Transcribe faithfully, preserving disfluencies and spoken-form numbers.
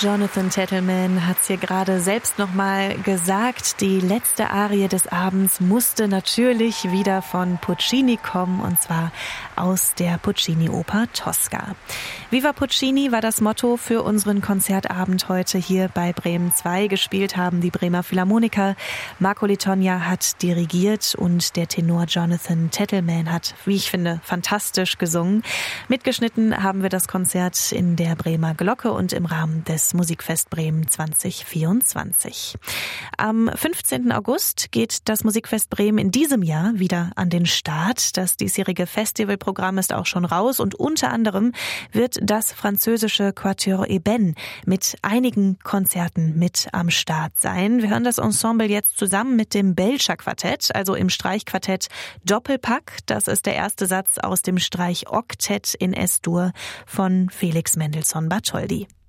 Jonathan Tettelman hat es hier gerade selbst nochmal gesagt. Die letzte Arie des Abends musste natürlich wieder von Puccini kommen, und zwar aus der Puccini-Oper Tosca. Viva Puccini war das Motto für unseren Konzertabend heute hier bei Bremen zwei. Gespielt haben die Bremer Philharmoniker. Marco Litonja hat dirigiert und der Tenor Jonathan Tettelman hat, wie ich finde, fantastisch gesungen. Mitgeschnitten haben wir das Konzert in der Bremer Glocke und im Rahmen des Musikfest Bremen zwanzig vierundzwanzig. Am fünfzehnten August geht das Musikfest Bremen in diesem Jahr wieder an den Start. Das diesjährige Festivalprogramm ist auch schon raus und unter anderem wird das französische Quatuor Eben mit einigen Konzerten mit am Start sein. Wir hören das Ensemble jetzt zusammen mit dem Belcher Quartett, also im Streichquartett Doppelpack. Das ist der erste Satz aus dem Streich Oktett in Es-Dur von Felix Mendelssohn Bartholdy.